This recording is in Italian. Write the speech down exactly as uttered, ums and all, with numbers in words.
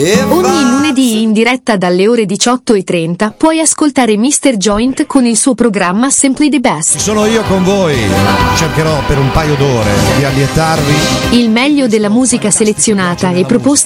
Ogni lunedì in diretta dalle ore diciotto e trenta puoi ascoltare mister Joint con il suo programma Simply the Best. Sono io con voi, cercherò per un paio d'ore di allietarvi. Il meglio della musica selezionata e proposta